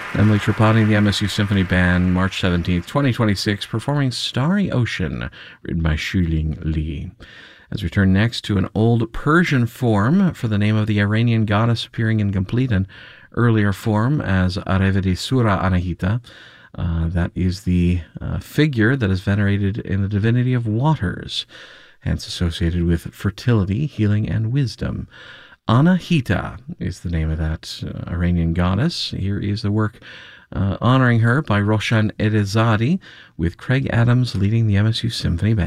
Emily Tripodi, the MSU Symphony Band, March 17th, 2026, performing Starry Ocean, written by Shuling Li. As we turn next to an old Persian form for the name of the Iranian goddess appearing in complete and earlier form as Arevedi Sura Anahita. That is the figure that is venerated in the divinity of waters, hence associated with fertility, healing, and wisdom. Anahita is the name of that Iranian goddess. Here is the work honoring her by Roshan Edezadi, with Craig Adams leading the MSU Symphony Band.